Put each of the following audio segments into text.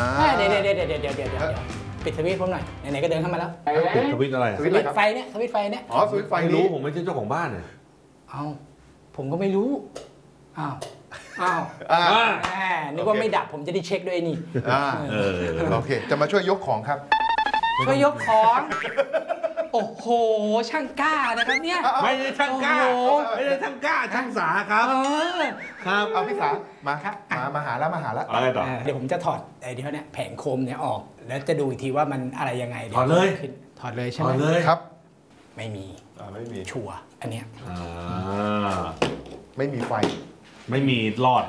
เดี๋ยวปิดสวิตช์ผมหน่อยไหนๆก็เดินเข้ามาแล้วปิดสวิตช์อะไรสวิตช์ไฟเนี่ยสวิตช์ไฟเนี่ยอ๋อสวิตช์ไฟรู้ผมไม่ใช่เจ้าของบ้านเนี่ยเอาผมก็ไม่รู้อ้าวนึกว่าไม่ดับผมจะได้เช็คด้วยนี่โอเคจะมาช่วยยกของครับช่วยยกของโอ้โหช่างกล้านะครับเนี่ยไม่ใช่ช่างกล้าไม่ใช่ช่างกล้าช่างสาครับครับเอาพี่สามาครับมาหาแล้วอะไรต่อเดี๋ยวผมจะถอดไอ้เดี๋ยวเนี่ยแผงโคมเนี่ยออกแล้วจะดูอีกทีว่ามันอะไรยังไงถอดเลยใช่ไหมครับไม่มีชัวร์อันเนี้ยไม่มีไฟไม่มีรอด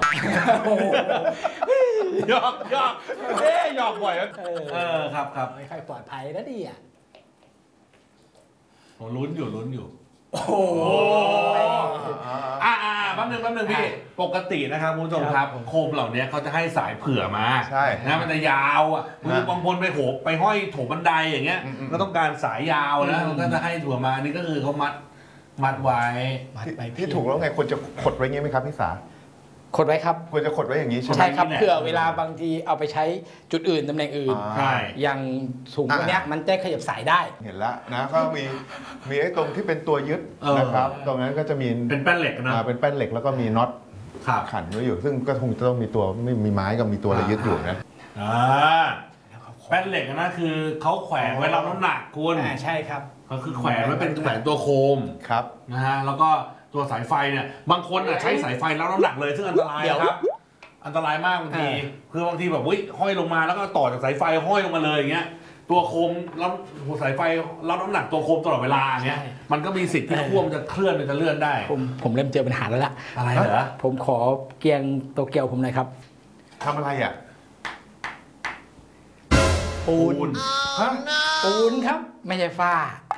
หยอกหยอกบ่อยครับไม่ค่อยปลอดภัยนะดิอ่ะผมลุ้นอยู่โอ้โหแป๊บนึงพี่ปกตินะครับคุณผู้ชมครับโคมเหล่านี้เขาจะให้สายเผื่อมาใช่นะมันจะยาวอ่ะคือบางคนไปห้อยโถบันไดอย่างเงี้ยก็ต้องการสายยาวนะมันก็จะให้ถั่วมาอันนี้ก็คือเขามัดไว้ที่ถูกแล้วไงควรจะขดไว้เงี้ยไหมครับพี่สาขดไว้ครับควรจะขดไว้อย่างนี้ใช่ไหมใช่ครับเผื่อเวลาบางทีเอาไปใช้จุดอื่นตำแหน่งอื่นอย่างถุงตัวเนี้ยมันจะขยับสายได้เห็นแล้วนะก็มีไอ้ตรงที่เป็นตัวยึดนะครับตรงนั้นก็จะมีเป็นแป้นเหล็กนะเป็นแป้นเหล็กแล้วก็มีน็อตขันไว้อยู่ซึ่งก็คงจะต้องมีตัวไม่มีไม้กับมีตัวอะไรยึดอยู่นะแป้นเหล็กนะคือเขาแขวนไว้รับน้ำหนักคุณใช่ครับก็คือแขวนไว้เป็นแขวนตัวโคมครับนะฮะแล้วก็ตัวสายไฟเนี่ยบางคนใช้สายไฟแล้วน้ำหนักเลยซึ่งอันตรายครับอันตรายมากบางทีคือบางทีแบบห้อยลงมาแล้วก็ต่อจากสายไฟห้อยลงมาเลยอย่างเงี้ยตัวโคมแล้วสายไฟรับน้ำหนักตัวโคมตลอดเวลาเงี้ยมันก็มีสิทธิ์ที่ขั้วมันจะเคลื่อนมันจะเลื่อนได้ผมเริ่มเจอปัญหาแล้วล่ะอะไรเหรอผมขอเกียงโตเกียวผมหน่อยครับทำอะไรอ่ะปูนครับไม่ใช่ฝ้า